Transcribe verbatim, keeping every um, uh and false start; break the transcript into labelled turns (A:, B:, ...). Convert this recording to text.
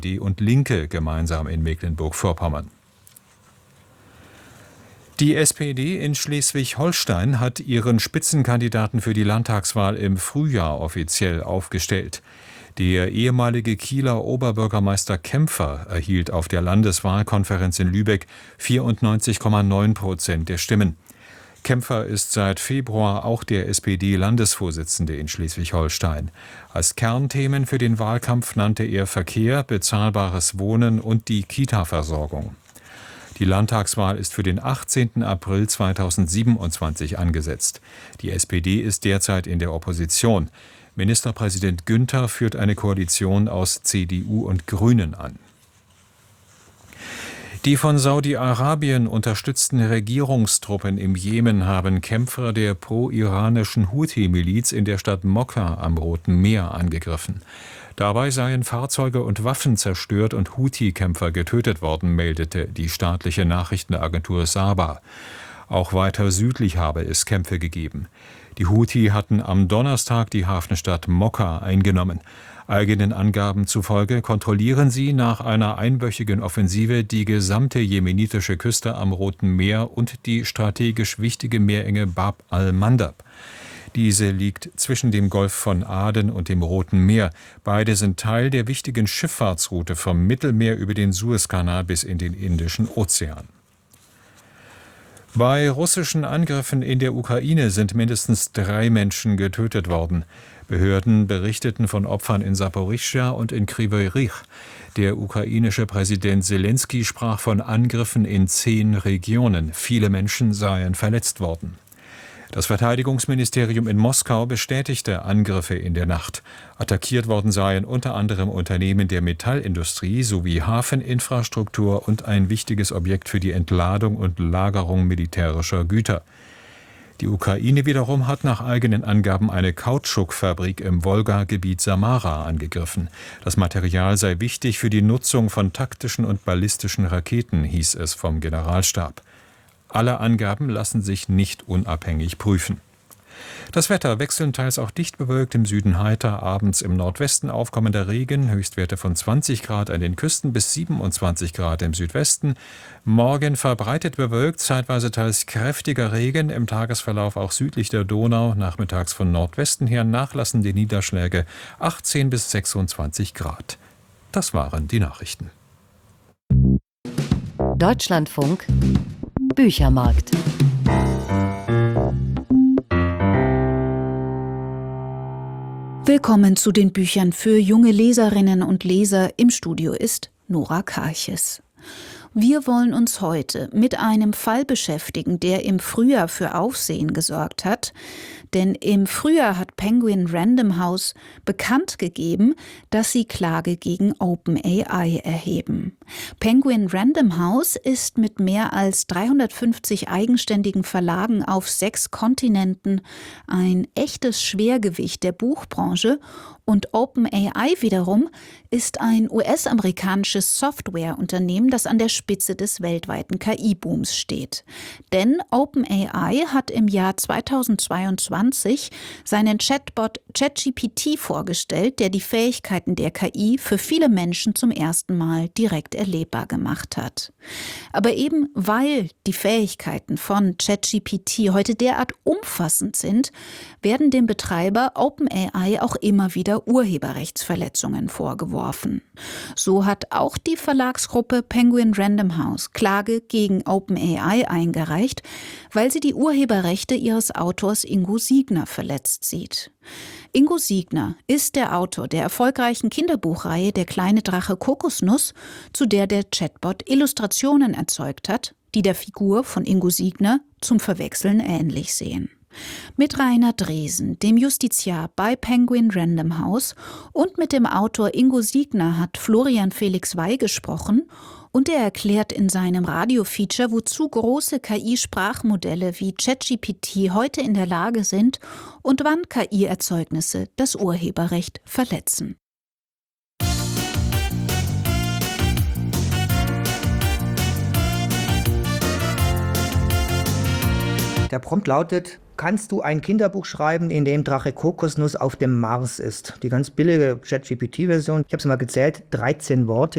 A: Die und Linke gemeinsam in Mecklenburg-Vorpommern. Die S P D in Schleswig-Holstein hat ihren Spitzenkandidaten für die Landtagswahl im Frühjahr offiziell aufgestellt. Der ehemalige Kieler Oberbürgermeister Kämpfer erhielt auf der Landeswahlkonferenz in Lübeck vierundneunzig Komma neun Prozent der Stimmen. Kämpfer ist seit Februar auch der S P D-Landesvorsitzende in Schleswig-Holstein. Als Kernthemen für den Wahlkampf nannte er Verkehr, bezahlbares Wohnen und die Kita-Versorgung. Die Landtagswahl ist für den achtzehnten April zweitausendsiebenundzwanzig angesetzt. Die S P D ist derzeit in der Opposition. Ministerpräsident Günther führt eine Koalition aus C D U und Grünen an. Die von Saudi-Arabien unterstützten Regierungstruppen im Jemen haben Kämpfer der pro-iranischen Houthi-Miliz in der Stadt Mokka am Roten Meer angegriffen. Dabei seien Fahrzeuge und Waffen zerstört und Houthi-Kämpfer getötet worden, meldete die staatliche Nachrichtenagentur Saba. Auch weiter südlich habe es Kämpfe gegeben. Die Houthi hatten am Donnerstag die Hafenstadt Mokka eingenommen. Eigenen Angaben zufolge kontrollieren sie nach einer einwöchigen Offensive die gesamte jemenitische Küste am Roten Meer und die strategisch wichtige Meerenge Bab al-Mandab. Diese liegt zwischen dem Golf von Aden und dem Roten Meer. Beide sind Teil der wichtigen Schifffahrtsroute vom Mittelmeer über den Suezkanal bis in den Indischen Ozean. Bei russischen Angriffen in der Ukraine sind mindestens drei Menschen getötet worden. Behörden berichteten von Opfern in Saporischschja und in Kryvyi Rih. Der ukrainische Präsident Selenskyj sprach von Angriffen in zehn Regionen. Viele Menschen seien verletzt worden. Das Verteidigungsministerium in Moskau bestätigte Angriffe in der Nacht. Attackiert worden seien unter anderem Unternehmen der Metallindustrie sowie Hafeninfrastruktur und ein wichtiges Objekt für die Entladung und Lagerung militärischer Güter. Die Ukraine wiederum hat nach eigenen Angaben eine Kautschukfabrik im Wolga-Gebiet Samara angegriffen. Das Material sei wichtig für die Nutzung von taktischen und ballistischen Raketen, hieß es vom Generalstab. Alle Angaben lassen sich nicht unabhängig prüfen. Das Wetter wechselnd teils auch dicht bewölkt, im Süden heiter, abends im Nordwesten aufkommender Regen, Höchstwerte von zwanzig Grad an den Küsten bis siebenundzwanzig Grad im Südwesten. Morgen verbreitet bewölkt, zeitweise teils kräftiger Regen, im Tagesverlauf auch südlich der Donau, nachmittags von Nordwesten her nachlassende Niederschläge, achtzehn bis sechsundzwanzig Grad. Das waren die Nachrichten.
B: Deutschlandfunk Büchermarkt.
C: Willkommen zu den Büchern für junge Leserinnen und Leser. Im Studio ist Nora Karches. Wir wollen uns heute mit einem Fall beschäftigen, der im Frühjahr für Aufsehen gesorgt hat. Denn im Frühjahr hat Penguin Random House bekannt gegeben, dass sie Klage gegen OpenAI erheben. Penguin Random House ist mit mehr als dreihundertfünfzig eigenständigen Verlagen auf sechs Kontinenten ein echtes Schwergewicht der Buchbranche. Und OpenAI wiederum ist ein U S-amerikanisches Softwareunternehmen, das an der Spitze des weltweiten K I-Booms steht. Denn OpenAI hat im Jahr zweitausendzweiundzwanzig seinen Chatbot ChatGPT vorgestellt, der die Fähigkeiten der K I für viele Menschen zum ersten Mal direkt erlebbar gemacht hat. Aber eben weil die Fähigkeiten von ChatGPT heute derart umfassend sind, werden dem Betreiber OpenAI auch immer wieder Urheberrechtsverletzungen vorgeworfen. So hat auch die Verlagsgruppe Penguin Random House Klage gegen OpenAI eingereicht, weil sie die Urheberrechte ihres Autors Ingo Siegner verletzt sieht. Ingo Siegner ist der Autor der erfolgreichen Kinderbuchreihe Der kleine Drache Kokosnuss, zu der der Chatbot Illustrationen erzeugt hat, die der Figur von Ingo Siegner zum Verwechseln ähnlich sehen. Mit Rainer Dresen, dem Justiziar bei Penguin Random House, und mit dem Autor Ingo Siegner hat Florian Felix Wey gesprochen, und er erklärt in seinem Radiofeature, wozu große K I-Sprachmodelle wie ChatGPT heute in der Lage sind und wann K I-Erzeugnisse das Urheberrecht verletzen.
D: Der Prompt lautet: Kannst du ein Kinderbuch schreiben, in dem Drache Kokosnuss auf dem Mars ist? Die ganz billige ChatGPT-Version, ich habe es mal gezählt, dreizehn Worte.